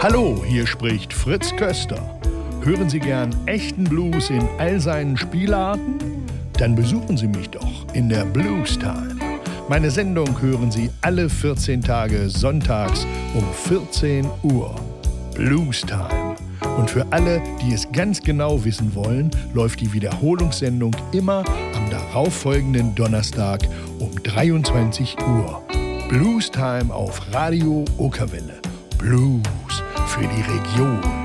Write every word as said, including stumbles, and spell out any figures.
Hallo, hier spricht Fritz Köster. Hören Sie gern echten Blues in all seinen Spielarten? Dann besuchen Sie mich doch in der Blues Time. Meine Sendung hören Sie alle vierzehn Tage sonntags um vierzehn Uhr. Blues Time. Und für alle, die es ganz genau wissen wollen, läuft die Wiederholungssendung immer am darauffolgenden Donnerstag um dreiundzwanzig Uhr. Blues Time auf Radio Okerwelle. Blues für die Region.